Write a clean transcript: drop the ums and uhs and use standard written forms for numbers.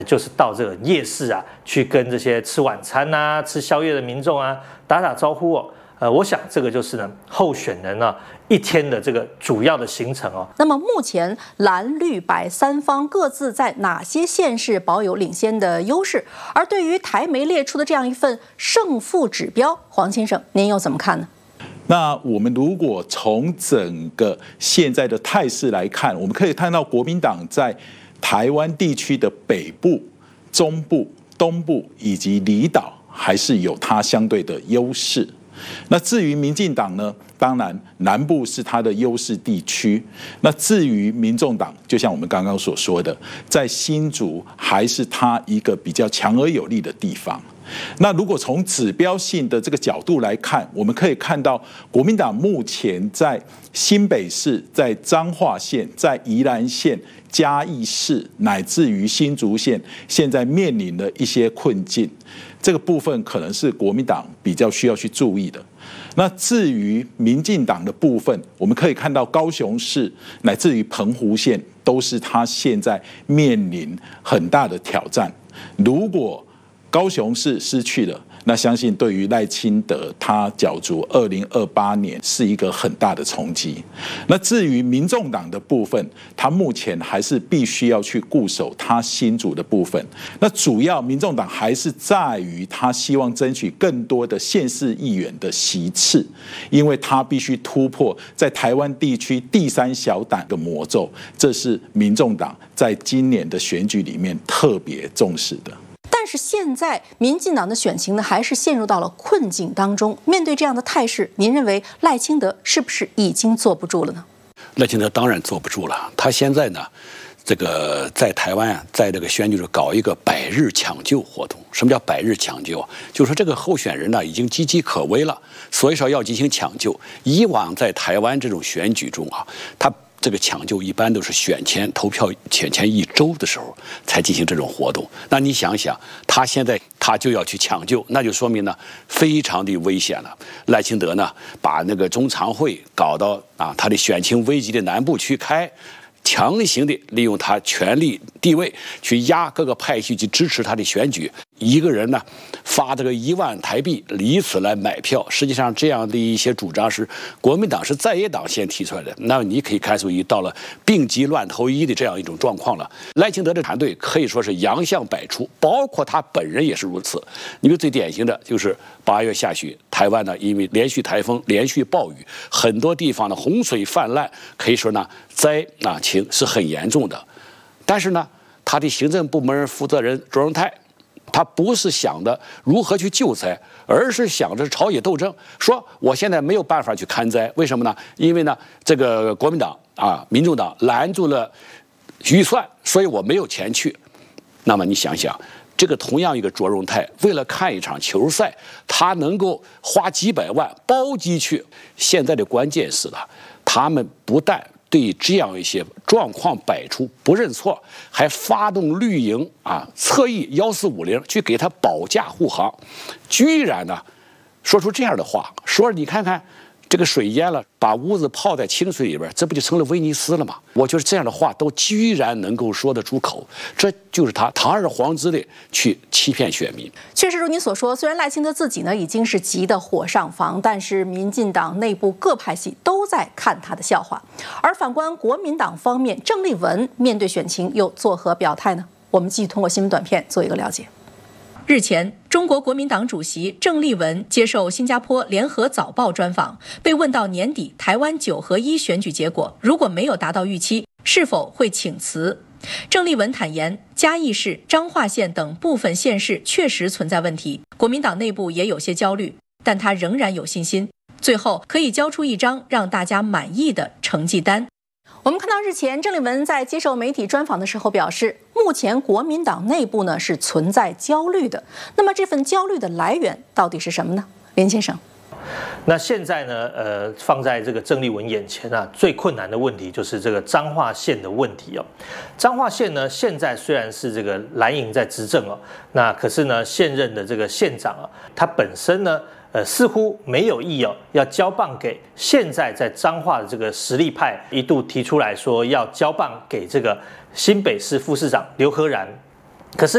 就是到这个夜市啊，去跟这些吃晚餐啊、吃宵夜的民众啊打打招呼哦。我想这个就是呢候选人呢一天的这个主要的行程哦。 那么目前蓝绿白三方各自在哪些县市保有领先的优势？而对于台媒列出的这样一份胜负指标，黄先生您又怎么看呢？ 那我们如果从整个现在的态势来看，我们可以看到国民党在台湾地区的北部、中部、东部以及离岛还是有它相对的优势。那至于民进党呢，当然南部是它的优势地区。那至于民众党，就像我们刚刚所说的，在新竹还是它一个比较强而有力的地方。那如果从指标性的这个角度来看，我们可以看到国民党目前在新北市、在彰化县、在宜兰县、嘉义市乃至于新竹县，现在面临的一些困境，这个部分可能是国民党比较需要去注意的。那至于民进党的部分，我们可以看到高雄市乃至于澎湖县都是他现在面临很大的挑战。如果高雄市失去了，那相信对于赖清德他角逐2028年是一个很大的冲击。那至于民众党的部分，他目前还是必须要去固守他新竹的部分。那主要民众党还是在于他希望争取更多的县市议员的席次，因为他必须突破在台湾地区第三小党的魔咒，这是民众党在今年的选举里面特别重视的。 但是现在民进党的选情呢，还是陷入到了困境当中。面对这样的态势，您认为赖清德是不是已经坐不住了呢？ 赖清德当然坐不住了。他现在呢，这个在台湾啊，在这个选举中搞一个百日抢救活动。什么叫百日抢救？就是说这个候选人呢已经岌岌可危了，所以说要进行抢救。以往在台湾这种选举中啊，他这个抢救一般都是选前投票前1周的时候才进行这种活动。那你想想，他现在他就要去抢救，那就说明呢非常的危险了。赖清德呢把那个中常会搞到他的选情危急的南部区开，强行的利用他权力地位去压各个派系去支持他的选举。一个人呢发这个1万台币，以此来买票。实际上这样的一些主张是国民党是在野党先提出来的，那你可以看出到了病急乱投医的这样一种状况了。赖清德的团队可以说是洋相百出，包括他本人也是如此。你们最典型的就是8月下旬，台湾呢因为连续台风、连续暴雨，很多地方的洪水泛滥，可以说呢灾情是很严重的。但是呢，他的行政部门负责人卓荣泰，他不是想着如何去救灾，而是想着朝野斗争，说我现在没有办法去看灾。为什么呢？因为呢，这个国民党民众党拦住了预算，所以我没有钱去。那么你想想，这个同样一个卓荣泰，为了看一场球赛，他能够花几百万包机去。现在的关键是他们不但对这样一些状况百出不认错，还发动绿营侧翼1450去给他保驾护航，居然呢说出这样的话，说你看看这个水淹了，把屋子泡在清水里边，这不就成了威尼斯了吗？我觉得这样的话都居然能够说得出口，这就是他堂而皇之的去欺骗选民。 确实如您所说，虽然赖清德自己呢已经是急得火上房，但是民进党内部各派系都在看他的笑话。而反观国民党方面，郑丽文面对选情又作何表态呢？我们继续通过新闻短片做一个了解。日前，中国国民党主席郑丽文接受新加坡联合早报专访，被问到年底台湾9合1选举结果如果没有达到预期，是否会请辞？郑丽文坦言，嘉义市、彰化县等部分县市确实存在问题，国民党内部也有些焦虑，但他仍然有信心，最后可以交出一张让大家满意的成绩单。我们看到日前郑丽文在接受媒体专访的时候表示，目前国民党内部呢是存在焦虑的。那么这份焦虑的来源到底是什么呢？林先生。 那现在呢，放在这个郑丽文眼前最困难的问题就是这个彰化县的问题哦。彰化县呢，现在虽然是这个蓝营在执政哦，那可是呢，现任的这个县长他本身呢，似乎没有意要交棒给现在在彰化的这个实力派，一度提出来说要交棒给这个新北市副市长刘和然